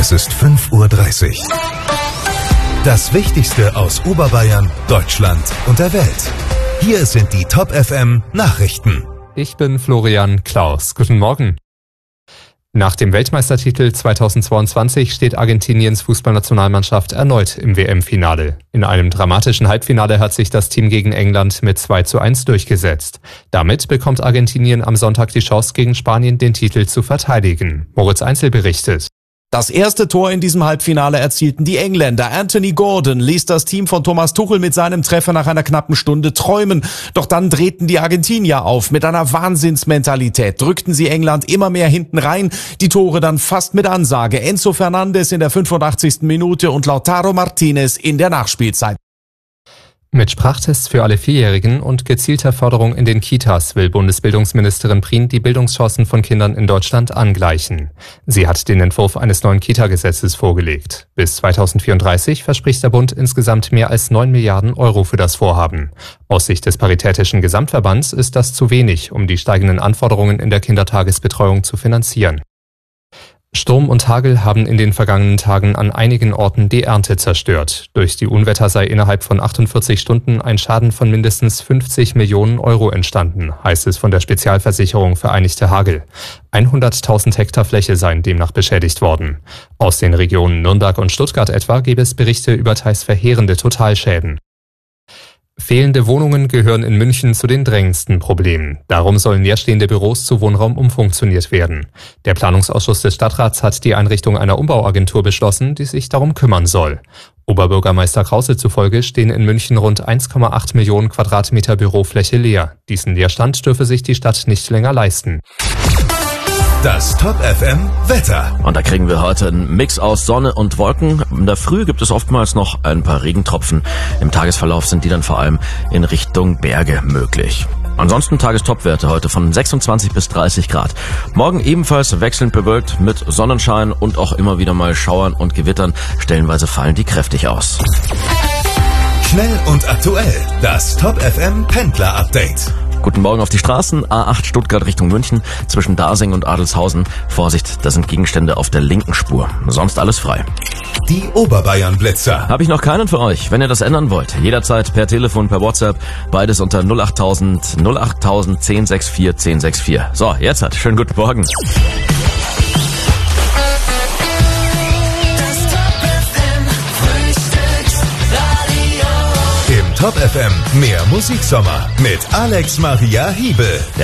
Es ist 5:30 Uhr. Das Wichtigste aus Oberbayern, Deutschland und der Welt. Hier sind die Top FM Nachrichten. Ich bin Florian Klaus. Guten Morgen. Nach dem Weltmeistertitel 2022 steht Argentiniens Fußballnationalmannschaft erneut im WM-Finale. In einem dramatischen Halbfinale hat sich das Team gegen England mit 2:1 durchgesetzt. Damit bekommt Argentinien am Sonntag die Chance, gegen Spanien den Titel zu verteidigen. Moritz Einzel berichtet. Das erste Tor in diesem Halbfinale erzielten die Engländer. Anthony Gordon ließ das Team von Thomas Tuchel mit seinem Treffer nach einer knappen Stunde träumen. Doch dann drehten die Argentinier auf. Mit einer Wahnsinnsmentalität drückten sie England immer mehr hinten rein. Die Tore dann fast mit Ansage. Enzo Fernandes in der 85. Minute und Lautaro Martinez in der Nachspielzeit. Mit Sprachtests für alle Vierjährigen und gezielter Förderung in den Kitas will Bundesbildungsministerin Prien die Bildungschancen von Kindern in Deutschland angleichen. Sie hat den Entwurf eines neuen Kita-Gesetzes vorgelegt. Bis 2034 verspricht der Bund insgesamt mehr als 9 Milliarden Euro für das Vorhaben. Aus Sicht des Paritätischen Gesamtverbands ist das zu wenig, um die steigenden Anforderungen in der Kindertagesbetreuung zu finanzieren. Sturm und Hagel haben in den vergangenen Tagen an einigen Orten die Ernte zerstört. Durch die Unwetter sei innerhalb von 48 Stunden ein Schaden von mindestens 50 Millionen Euro entstanden, heißt es von der Spezialversicherung Vereinigte Hagel. 100.000 Hektar Fläche seien demnach beschädigt worden. Aus den Regionen Nürnberg und Stuttgart etwa gäbe es Berichte über teils verheerende Totalschäden. Fehlende Wohnungen gehören in München zu den drängendsten Problemen. Darum sollen leerstehende Büros zu Wohnraum umfunktioniert werden. Der Planungsausschuss des Stadtrats hat die Einrichtung einer Umbauagentur beschlossen, die sich darum kümmern soll. Oberbürgermeister Krause zufolge stehen in München rund 1,8 Millionen Quadratmeter Bürofläche leer. Diesen Leerstand dürfe sich die Stadt nicht länger leisten. Das Top FM Wetter. Und da kriegen wir heute einen Mix aus Sonne und Wolken. In der Früh gibt es oftmals noch ein paar Regentropfen. Im Tagesverlauf sind die dann vor allem in Richtung Berge möglich. Ansonsten Tagestopwerte heute von 26 bis 30 Grad. Morgen ebenfalls wechselnd bewölkt mit Sonnenschein und auch immer wieder mal Schauern und Gewittern. Stellenweise fallen die kräftig aus. Schnell und aktuell. Das Top FM Pendler Update. Guten Morgen auf die Straßen. A8 Stuttgart Richtung München. Zwischen Dasing und Adelshausen. Vorsicht, da sind Gegenstände auf der linken Spur. Sonst alles frei. Die Oberbayern Blitzer. Habe ich noch keinen für euch. Wenn ihr das ändern wollt, jederzeit per Telefon, per WhatsApp. Beides unter 08000 1064 1064. So, jetzt hat. Schönen guten Morgen. Im Top FM mehr Musiksommer mit Alex Maria Hiebel.